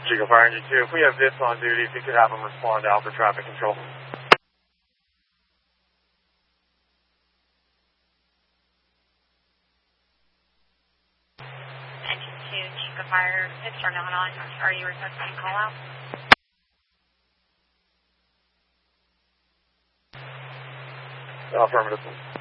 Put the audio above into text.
Chico Fire Engine 2, if we have VIPs on duty, if you could have them respond to Alpha Traffic Control. Engine 2, Chico Fire, VIPs are not on. Are you requesting a call out? Affirmative.